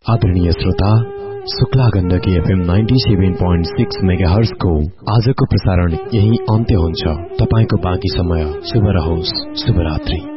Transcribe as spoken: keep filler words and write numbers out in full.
आदरणीय श्रोता, Shukla Gandaki FM ninety seven point six megahertz को आजको प्रसारण यही अन्त्य हुन्छ। तपाईको बाँकी समय शुभ रहोस्। शुभरात्रि।